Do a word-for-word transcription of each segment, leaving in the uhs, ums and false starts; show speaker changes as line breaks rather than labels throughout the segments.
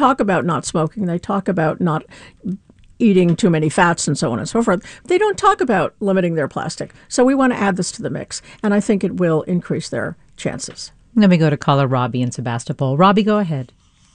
talk about not smoking. They talk about not eating too many fats and so on and so forth. They don't talk about limiting their plastic. So we want to add this to the mix, and I think it will increase their chances.
Let me go to caller Robbie in Sebastopol. Robbie, go ahead.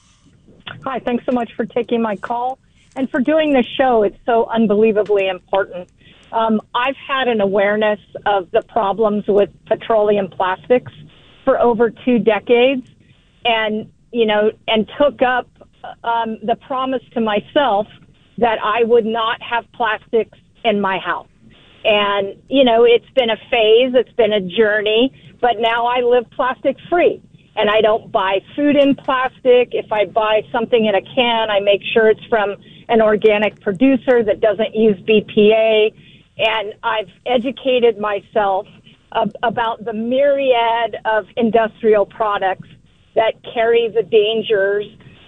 Hi, thanks so much for taking my call and for doing this show. It's so unbelievably important. Um, I've had an awareness of the problems with petroleum plastics for over two decades, and you know, and took up um, the promise to myself that I would not have plastics in my house. And you know, it's been a phase, it's been a journey, but now I live plastic free. And I don't buy food in plastic. If I buy something in a can, I make sure it's from an organic producer that doesn't use B P A. And I've educated myself uh, about the myriad of industrial products that carry the dangers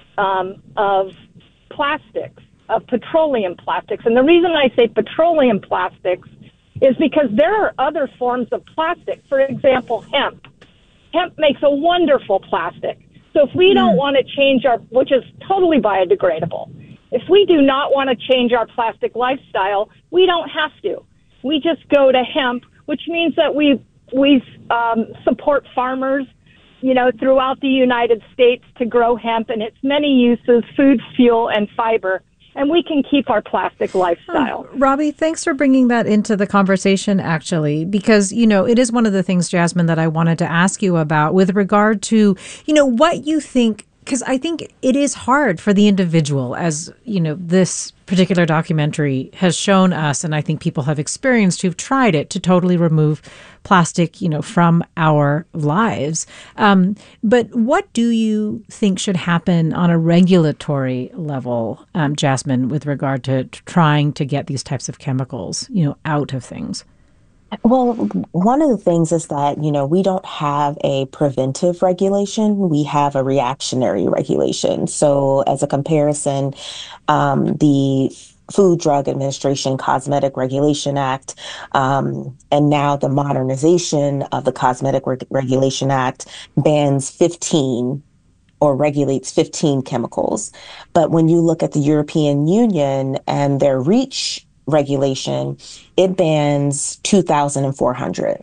um, of plastics, of petroleum plastics. And the reason I say petroleum plastics is because there are other forms of plastic. For example, hemp. Hemp makes a wonderful plastic. So if we don't want to change our, which is totally biodegradable, if we do not want to change our plastic lifestyle, we don't have to. We just go to hemp, which means that we we um, support farmers, you know, throughout the United States to grow hemp and its many uses, food, fuel, and fiber. And we can keep our plastic lifestyle.
Oh, Robbie, thanks for bringing that into the conversation, actually, because, you know, it is one of the things, Jasmine, that I wanted to ask you about with regard to, you know, what you think, because I think it is hard for the individual, as, you know, this particular documentary has shown us, and I think people have experienced who've tried it, to totally remove plastic, you know, from our lives. Um, but what do you think should happen on a regulatory level, um, Jasmine, with regard to trying to get these types of chemicals, you know, out of things?
Well, one of the things is that, you know, we don't have a preventive regulation. We have a reactionary regulation. So as a comparison, um, the Food Drug Administration Cosmetic Regulation Act, um, and now the modernization of the Cosmetic Reg- Regulation Act bans fifteen or regulates fifteen chemicals. But when you look at the European Union and their REACH regulation, it bans two thousand four hundred.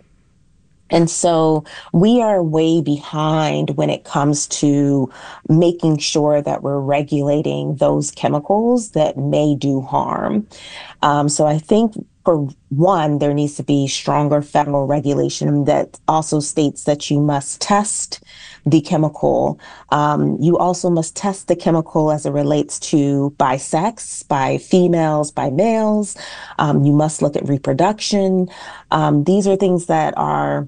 And so we are way behind when it comes to making sure that we're regulating those chemicals that may do harm. Um, so I think, for one, there needs to be stronger federal regulation that also states that you must test the chemical. Um, you also must test the chemical as it relates to by sex, by females, by males. Um, you must look at reproduction. Um, these are things that are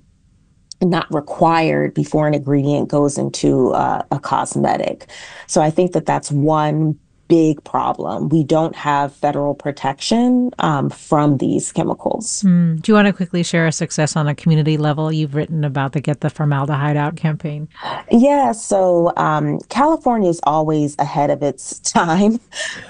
not required before an ingredient goes into uh, a cosmetic. So I think that that's one big problem. We don't have federal protection um, from these chemicals.
Mm. Do you want to quickly share a success on a community level? You've written about the Get the Formaldehyde Out campaign.
Yeah, so um, California is always ahead of its time.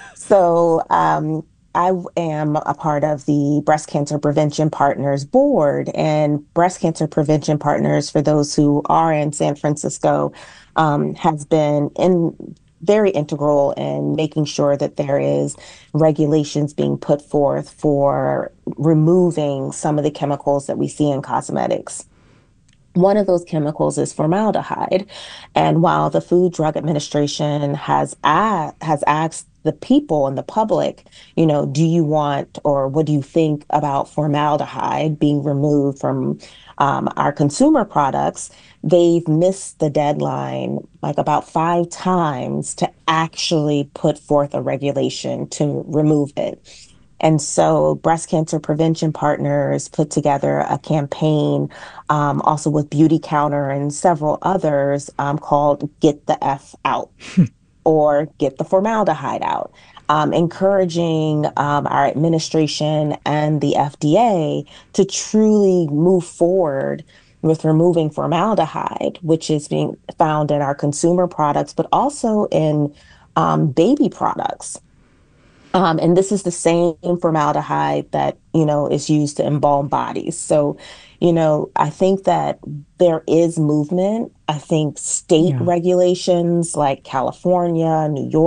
So um, I am a part of the Breast Cancer Prevention Partners board, and Breast Cancer Prevention Partners, for those who are in San Francisco, um, has been in very integral in making sure that there is regulations being put forth for removing some of the chemicals that we see in cosmetics. One of those chemicals is formaldehyde. And while the Food Drug Administration has a- has asked the people and the public, you know, do you want, or what do you think about formaldehyde being removed from um, our consumer products, they've missed the deadline like about five times to actually put forth a regulation to remove it. And so Breast Cancer Prevention Partners put together a campaign, um, also with Beauty Counter and several others, um, called Get the F Out or Get the Formaldehyde Out, um, encouraging um, our administration and the F D A to truly move forward with removing formaldehyde, which is being found in our consumer products, but also in um, baby products. Um, and this is the same formaldehyde that, you know, is used to embalm bodies. So, you know, I think that there is movement. I think state
Yeah.
regulations like California, New York,